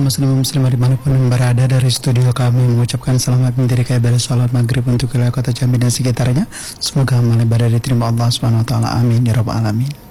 kaum muslim muslimah dimanapun berada, dari studio kami mengucapkan selamat mendirikan ibadah salat maghrib untuk wilayah kota Jambi dan sekitarnya. Semoga amal ibadah diterima Allah Subhanahu wa taala. Amin ya rabbal alamin.